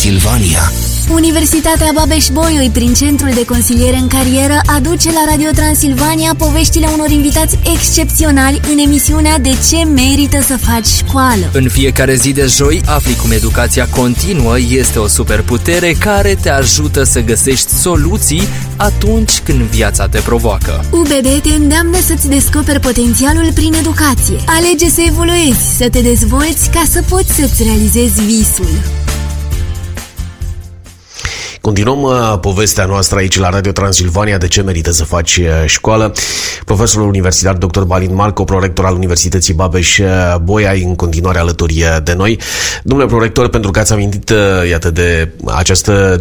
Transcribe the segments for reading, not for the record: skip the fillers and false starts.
Transilvania. Universitatea Babeș-Bolyai, prin Centrul de Consiliere în Carieră, aduce la Radio Transilvania poveștile unor invitați excepționali în emisiunea De ce merită să faci școală. În fiecare zi de joi afli cum educația continuă este o superputere care te ajută să găsești soluții atunci când viața te provoacă. UBB te îndeamnă să-ți descoperi potențialul prin educație. Alege să evoluezi, să te dezvolți ca să poți să-ți realizezi visul. Continuăm povestea noastră aici la Radio Transilvania, de ce merită să faci școală. Profesorul universitar dr. Balint Marco, prorector al Universității Babeș-Bolyai, în continuare alături de noi. Domnule prorector, pentru că ați amintit, iată, de această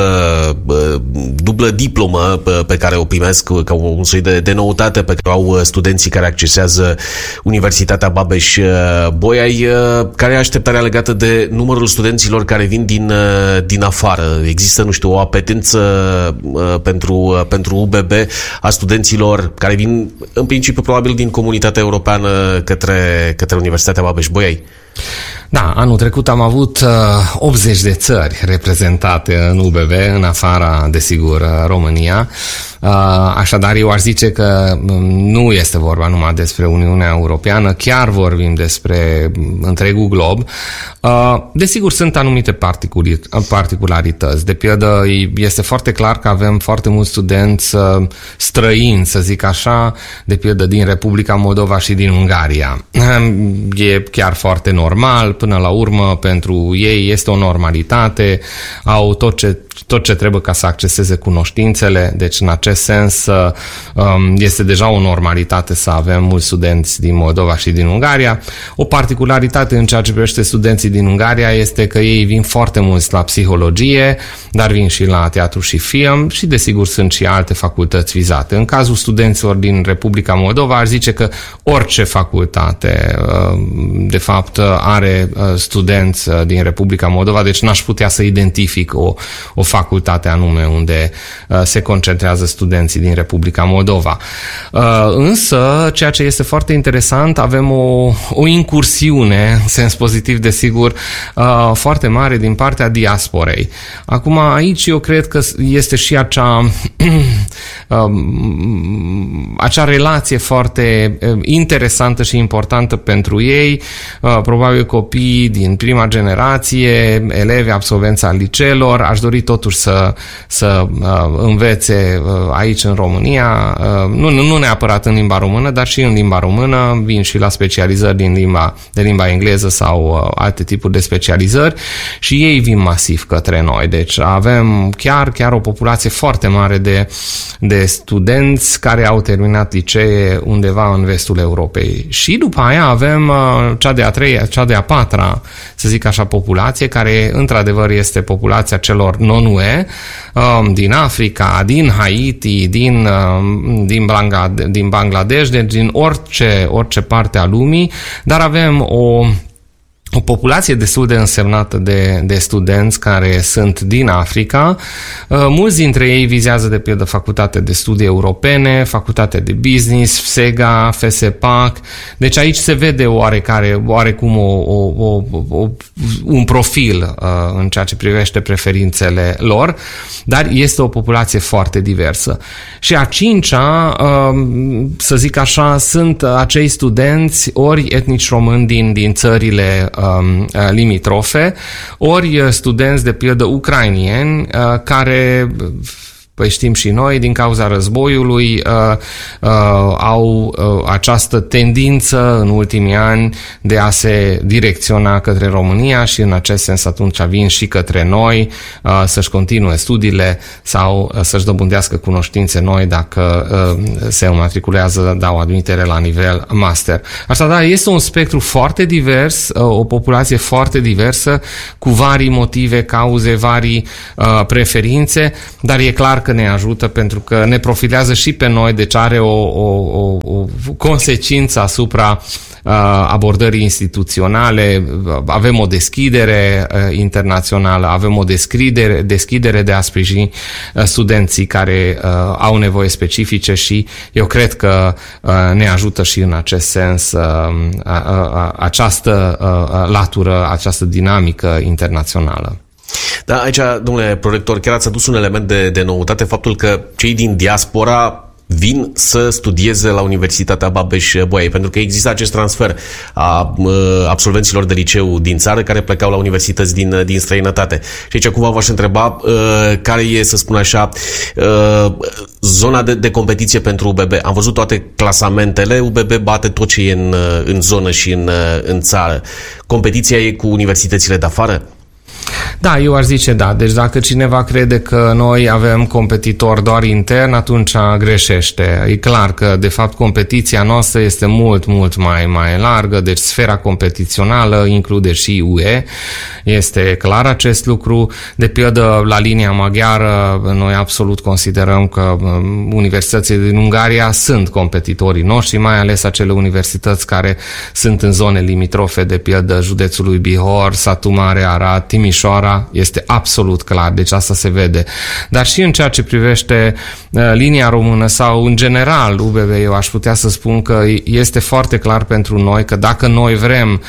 dublă diplomă pe care o primesc ca un soi de noutate pe care au studenții care accesează Universitatea Babeș-Bolyai, care e așteptarea legată de numărul studenților care vin din afară? Există, o apetență pentru UBB a studenților care vin în principiu probabil din comunitatea europeană către Universitatea Babeș-Bolyai? Da, anul trecut am avut 80 de țări reprezentate în UBB, în afara, desigur, România. Așadar, eu aș zice că nu este vorba numai despre Uniunea Europeană, chiar vorbim despre întregul glob. Desigur, sunt anumite particularități. De pildă, este foarte clar că avem foarte mulți studenți străini, să zic așa, de pildă din Republica Moldova și din Ungaria. E chiar foarte normal, până la urmă, pentru ei este o normalitate, au tot ce trebuie ca să acceseze cunoștințele, deci în acest sens este deja o normalitate să avem mulți studenți din Moldova și din Ungaria. O particularitate în ceea ce privește studenții din Ungaria este că ei vin foarte mulți la psihologie, dar vin și la teatru și film și desigur sunt și alte facultăți vizate. În cazul studenților din Republica Moldova aș zice că orice facultate de fapt are studenți din Republica Moldova, deci n-aș putea să identific o facultate anume unde se concentrează studenții din Republica Moldova. Însă, ceea ce este foarte interesant, avem o incursiune, în sens pozitiv desigur, foarte mare din partea diasporei. Acum, aici eu cred că este și acea relație foarte interesantă și importantă pentru ei, probabil copii din prima generație, elevi absolvenți al liceelor, aș dori totuși să învețe aici în România, nu neapărat în limba română, dar și în limba română, vin și la specializări de limba engleză sau alte tipuri de specializări și ei vin masiv către noi. Deci avem chiar o populație foarte mare de studenți care au terminat licee undeva în vestul Europei. Și după aia avem cea de-a patra, să zic așa, populație, care într-adevăr este populația celor non-UE, din Africa, din Haiti, din Bangladesh, deci din orice parte a lumii, dar avem o populație destul de însemnată de studenți care sunt din Africa. Mulți dintre ei vizează de pildă facultate de studii europene, facultate de business, FSEGA, FSEPAC. Deci aici se vede oarecum un profil în ceea ce privește preferințele lor, dar este o populație foarte diversă. Și a cincea, să zic așa, sunt acei studenți ori etnici români din țările limitrofe, ori studenți de pildă ucrainieni care, păi știm și noi, din cauza războiului au această tendință în ultimii ani de a se direcționa către România și în acest sens atunci vin și către noi să-și continue studiile sau să-și dobândească cunoștințe noi dacă se matriculează, dau admitere la nivel master. Așadar, este un spectru foarte divers, o populație foarte diversă, cu varii motive, cauze, varii preferințe, dar e clar că ne ajută pentru că ne profilează și pe noi, deci are o consecință asupra abordării instituționale, avem o deschidere internațională, avem o deschidere de a sprijini studenții care au nevoie specifice și eu cred că ne ajută și în acest sens această latură, această dinamică internațională. Da, aici, domnule prorector, chiar ați adus un element de noutate, faptul că cei din diaspora vin să studieze la Universitatea Babeș-Bolyai, pentru că există acest transfer a absolvenților de liceu din țară care plecau la universități din străinătate. Și aici cumva v-aș întreba care e, să spun așa, zona de competiție pentru UBB. Am văzut toate clasamentele, UBB bate tot ce e în zonă și în țară. Competiția e cu universitățile de afară? Da, eu aș zice da. Deci dacă cineva crede că noi avem competitori doar intern, atunci greșește. E clar că, de fapt, competiția noastră este mult, mult mai largă, deci sfera competițională include și UE. Este clar acest lucru. De pildă, la linia maghiară, noi absolut considerăm că universitățile din Ungaria sunt competitorii noștri, mai ales acele universități care sunt în zone limitrofe, de pildă județului Bihor, Satu Mare, Arad, Timișoara. Este absolut clar, deci asta se vede. Dar și în ceea ce privește linia română sau în general UBB, eu aș putea să spun că este foarte clar pentru noi că dacă noi vrem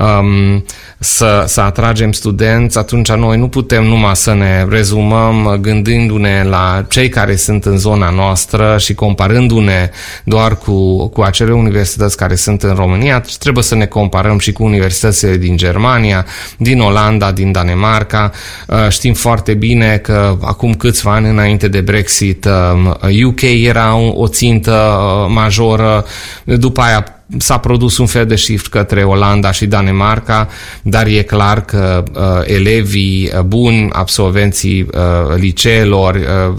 să atragem studenți, atunci noi nu putem numai să ne rezumăm gândindu-ne la cei care sunt în zona noastră și comparându-ne doar cu acele universități care sunt în România, trebuie să ne comparăm și cu universitățile din Germania, din Olanda, din Danemarca. Știm foarte bine că acum câțiva ani înainte de Brexit UK era o țintă majoră, după aia s-a produs un fel de shift către Olanda și Danemarca, dar e clar că elevii buni, absolvenții liceelor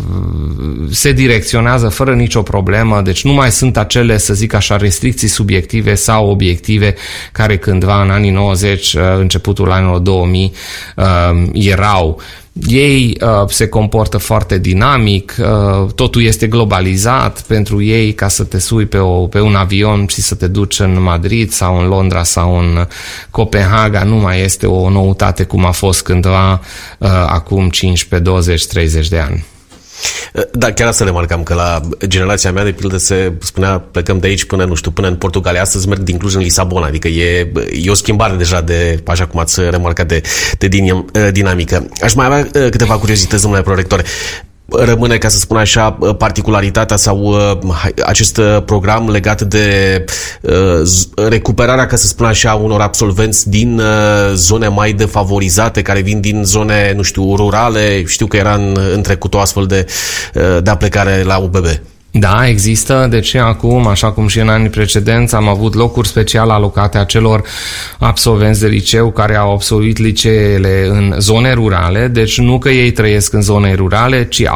se direcționează fără nicio problemă, deci nu mai sunt acele, să zic așa, restricții subiective sau obiective care cândva în anii 90, începutul anilor 2000 erau. Ei se comportă foarte dinamic, totul este globalizat pentru ei, ca să te sui pe un avion și să te duci în Madrid sau în Londra sau în Copenhaga nu mai este o noutate cum a fost cândva acum 15, 20, 30 de ani. Da, chiar asta remarcam, că la generația mea, de pildă, se spunea plecăm de aici până în Portugalia. Astăzi merg din Cluj în Lisabona, adică e o schimbare deja de, așa cum ați remarcat, de dinamică. Aș mai avea câteva curiozități, domnule prorector. Rămâne, ca să spun așa, particularitatea sau acest program legat de recuperarea, ca să spun așa, unor absolvenți din zone mai defavorizate, care vin din zone, nu știu, rurale. Știu că era în trecut o astfel de aplecare la UBB. Da, există. De ce acum, așa cum și în anii precedenți, am avut locuri special alocate acelor absolvenți de liceu care au absolvit liceele în zone rurale, deci nu că ei trăiesc în zone rurale, ci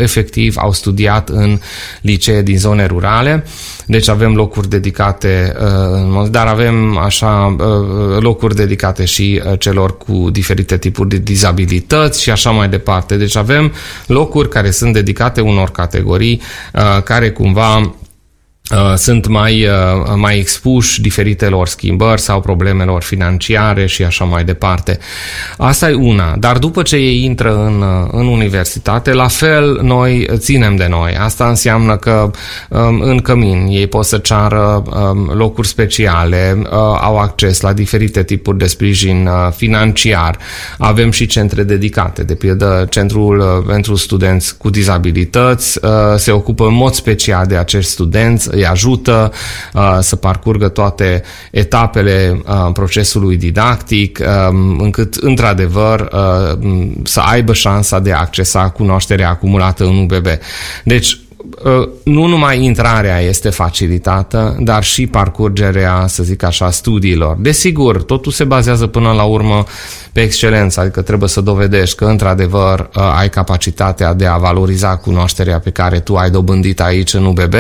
au studiat în licee din zone rurale. Deci avem locuri dedicate, dar avem așa locuri dedicate și celor cu diferite tipuri de dizabilități și așa mai departe. Deci avem locuri care sunt dedicate unor categorii care cumva sunt mai expuși diferitelor schimbări sau problemelor financiare și așa mai departe. Asta e una. Dar după ce ei intră în universitate, la fel noi ținem de noi. Asta înseamnă că în cămin ei pot să ceară locuri speciale, au acces la diferite tipuri de sprijin financiar. Avem și centre dedicate. De pildă, Centrul pentru Studenți cu Dizabilități se ocupă în mod special de acești studenți, îi ajută să parcurgă toate etapele procesului didactic, încât, într-adevăr, să aibă șansa de a accesa cunoașterea acumulată în UBB. Deci, nu numai intrarea este facilitată, dar și parcurgerea, să zic așa, studiilor. Desigur, totul se bazează până la urmă pe excelență, adică trebuie să dovedești că într-adevăr ai capacitatea de a valoriza cunoașterea pe care tu ai dobândit aici în UBB,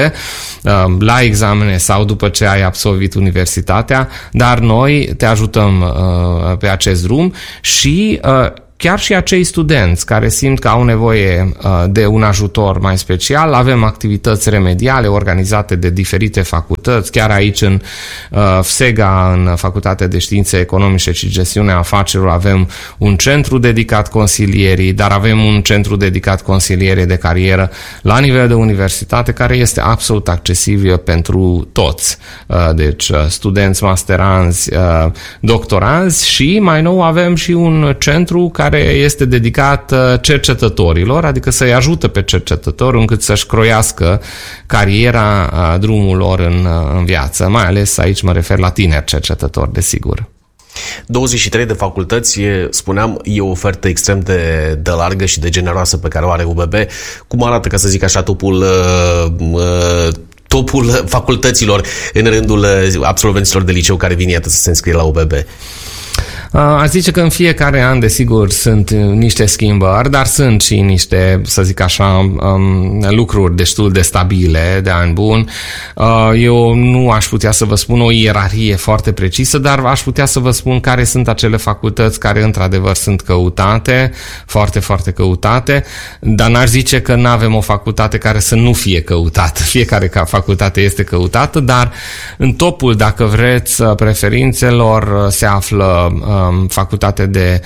la examene sau după ce ai absolvit universitatea, dar noi te ajutăm pe acest drum și chiar și acei studenți care simt că au nevoie de un ajutor mai special, avem activități remediale organizate de diferite facultăți, chiar aici în FSEGA, în Facultatea de Științe Economice și Gestiunea Afacerilor, avem un centru dedicat consilierii, dar avem un centru dedicat consilierii de carieră la nivel de universitate, care este absolut accesibil pentru toți. Deci studenți, masteranzi, doctoranzi și mai nou avem și un centru care care este dedicat cercetătorilor, adică să-i ajută pe cercetători încât să-și croiască cariera, drumul lor în viață. Mai ales aici mă refer la tineri cercetători, desigur. 23 de facultăți, spuneam, e o ofertă extrem de largă și de generoasă pe care o are UBB. Cum arată, ca să zic așa, topul facultăților în rândul absolvenților de liceu care vin, iată, să se înscrie la UBB? Aș zice că în fiecare an, desigur, sunt niște schimbări, dar sunt și niște, să zic așa, lucruri destul de stabile, de an bun. Eu nu aș putea să vă spun o ierarhie foarte precisă, dar aș putea să vă spun care sunt acele facultăți care, într-adevăr, sunt căutate, foarte, foarte căutate, dar n-aș zice că nu avem o facultate care să nu fie căutată. Fiecare facultate este căutată, dar în topul, dacă vreți, preferințelor se află facultate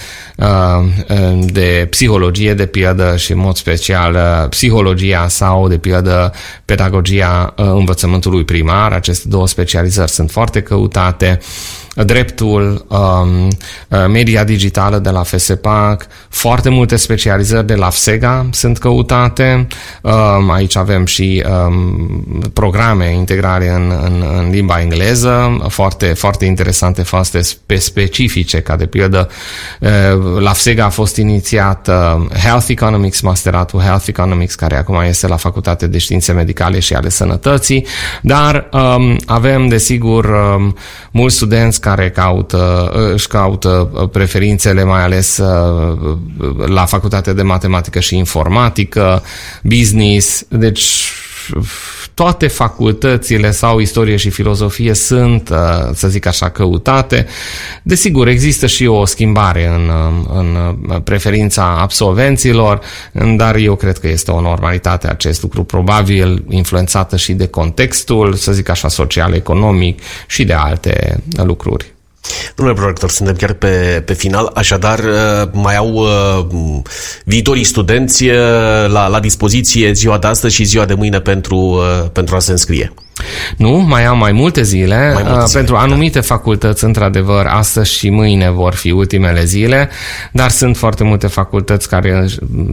de psihologie, de pildă, și în mod special psihologia sau de pildă pedagogia învățământului primar. Aceste două specializări sunt foarte căutate. Dreptul, media digitală de la FSPAC, foarte multe specializări de la FSEGA sunt căutate. Aici avem și programe integrare în limba engleză, foarte, foarte interesante, foarte specifice, ca de pildă la FSEGA a fost inițiat Health Economics, masteratul Health Economics, care acum este la Facultatea de Științe Medicale și ale Sănătății, dar avem, desigur, mulți studenți care își caută preferințele, mai ales la Facultatea de Matematică și Informatică, Business, deci toate facultățile sau istorie și filozofie sunt, să zic așa, căutate. Desigur, există și o schimbare în preferința absolvenților, dar eu cred că este o normalitate acest lucru, probabil influențată și de contextul, să zic așa, social-economic și de alte lucruri. Domnule prorector, suntem chiar pe final, așadar mai au viitorii studenți la dispoziție ziua de astăzi și ziua de mâine pentru a se înscrie. Nu, mai am mai multe zile. Pentru anumite facultăți, într-adevăr, astăzi și mâine vor fi ultimele zile, dar sunt foarte multe facultăți care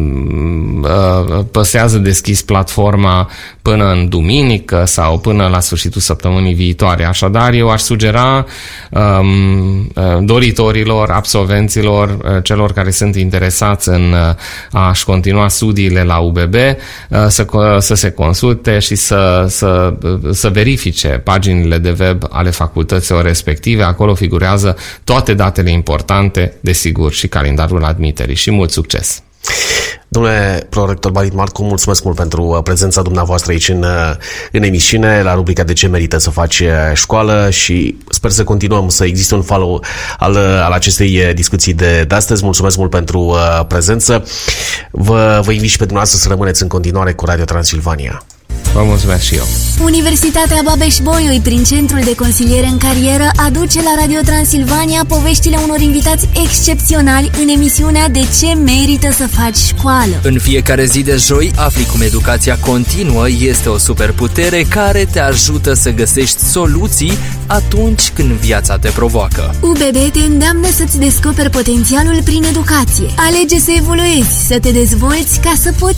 păsează deschis platforma până în duminică sau până la sfârșitul săptămânii viitoare. Așadar, eu aș sugera doritorilor, absolvenților, celor care sunt interesați în a-și continua studiile la UBB, să se consulte și să verifice paginile de web ale facultăților respective. Acolo figurează toate datele importante, desigur, și calendarul admiterii. Și mult succes! Domnule prorector Marit Marcu, mulțumesc mult pentru prezența dumneavoastră aici în emisiune, la rubrica De ce merită să faci școală, și sper să continuăm, să existe un follow al acestei discuții de astăzi. Mulțumesc mult pentru prezență. Vă invit și pe dumneavoastră să rămâneți în continuare cu Radio Transilvania. Vă mulțumesc și eu. Universitatea Babeș-Bolyai, prin Centrul de Consiliere în Carieră, aduce la Radio Transilvania poveștile unor invitați excepționali în emisiunea De ce merită să faci școală. În fiecare zi de joi afli cum educația continuă este o superputere care te ajută să găsești soluții atunci când viața te provoacă. UBB te îndeamnă să-ți descoperi potențialul prin educație. Alege să evoluezi, să te dezvolți ca să poți